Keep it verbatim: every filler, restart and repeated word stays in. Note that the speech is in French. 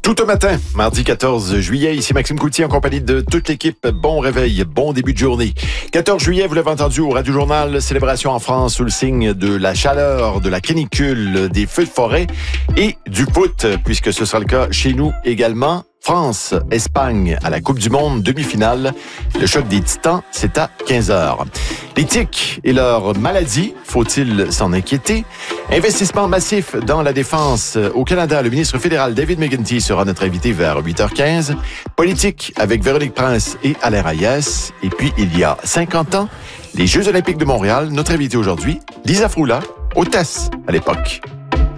Tout au matin, mardi quatorze juillet, ici Maxime Coutier en compagnie de toute l'équipe. Bon réveil, bon début de journée. quatorze juillet, vous l'avez entendu au Radio Journal, célébration en France sous le signe de la chaleur, de la canicule, des feux de forêt et du foot, puisque ce sera le cas chez nous également. France, Espagne à la Coupe du Monde, demi-finale. Le choc des titans, c'est à quinze heures. Les tiques et leur maladie, faut-il s'en inquiéter? Investissement massif dans la défense au Canada. Le ministre fédéral David McGuinty sera notre invité vers huit heures quinze. Politique avec Véronique Prince et Alain Reyes. Et puis, il y a cinquante ans, les Jeux olympiques de Montréal. Notre invité aujourd'hui, Lisa Froula, hôtesse à l'époque.